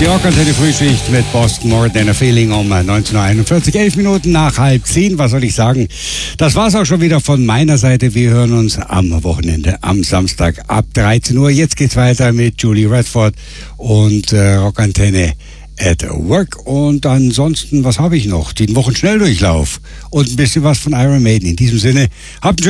Die Rockantenne Frühschicht mit Boston More Than a Feeling um 19:41, 11 Minuten nach 9:30. Was soll ich sagen? Das war's auch schon wieder von meiner Seite. Wir hören uns am Wochenende, am Samstag ab 13 Uhr. Jetzt geht's weiter mit Julie Redford und Rockantenne at Work. Und ansonsten, was habe ich noch? Den Wochenschnelldurchlauf und ein bisschen was von Iron Maiden. In diesem Sinne, habt einen